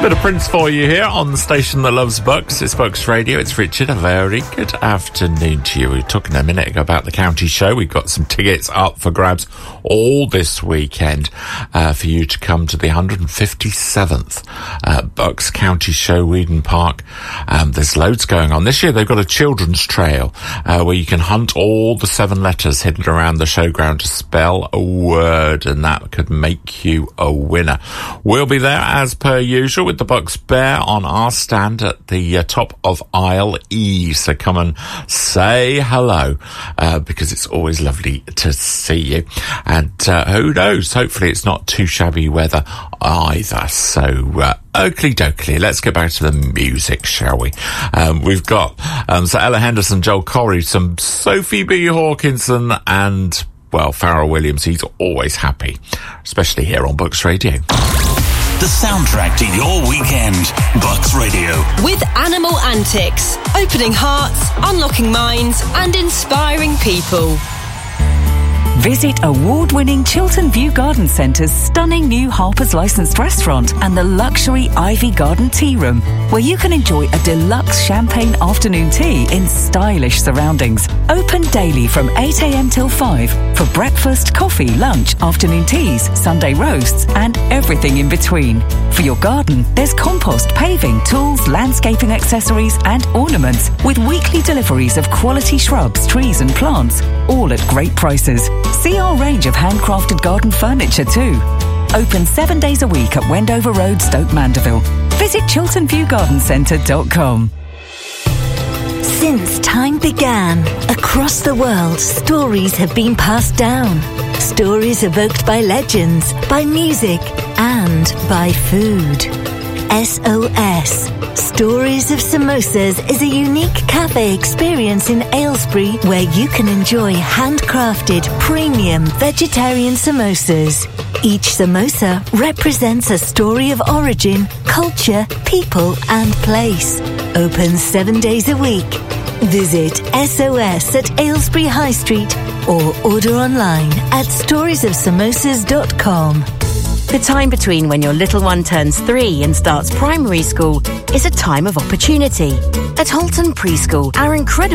Bit of Prince for you here on the station that loves Bucks. It's Bucks Radio. It's Richard. A very good afternoon to you. We were talking a minute ago about the county show. We've got some tickets up for grabs all this weekend for you to come to the 157th Bucks County Show, Weedon Park. There's loads going on. This year they've got a children's trail where you can hunt all the 7 letters hidden around the showground to spell a word, and that could make you a winner. We'll be there as per usual with the Bucks Bear on our stand at the top of aisle E. So come and say hello because it's always lovely to see you. And who knows, hopefully it's not too shabby weather either. So oakley dokley, let's get back to the music, shall we? We've got so Ella Henderson, Joel Corey, some Sophie B. Hawkinson, and well, Pharrell Williams. He's always happy, especially here on Bucks Radio. The soundtrack to your weekend. Bucks Radio. With Animal Antics. Opening hearts, unlocking minds, and inspiring people. Visit award-winning Chiltern View Garden Centre's stunning new Harper's licensed restaurant and the luxury Ivy Garden Tea Room, where you can enjoy a deluxe champagne afternoon tea in stylish surroundings. Open daily from 8 a.m. till 5 for breakfast, coffee, lunch, afternoon teas, Sunday roasts, and everything in between. For your garden, there's compost, paving, tools, landscaping accessories, and ornaments, with weekly deliveries of quality shrubs, trees, and plants, all at great prices. See our range of handcrafted garden furniture too. Open 7 days a week at Wendover Road, Stoke Mandeville. Visit ChilternViewGardenCentre.com. Since time began, across the world, stories have been passed down. Stories evoked by legends, by music, and by food. SOS, Stories of Samosas, is a unique cafe experience in Aylesbury where you can enjoy handcrafted, premium vegetarian samosas. Each samosa represents a story of origin, culture, people, and place. Open 7 days a week. Visit SOS at Aylesbury High Street or order online at storiesofsamosas.com. The time between when your little one turns 3 and starts primary school is a time of opportunity. At Halton Preschool, our incredible